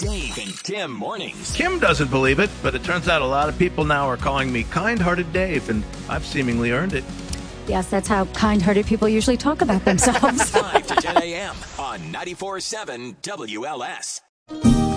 Dave and Tim mornings. Kim doesn't believe it, but it turns out a lot of people now are calling me Kind-Hearted Dave, and I've seemingly earned it. Yes, that's how kind-hearted people usually talk about themselves. 5 to 10 a.m. on 94.7 WLS.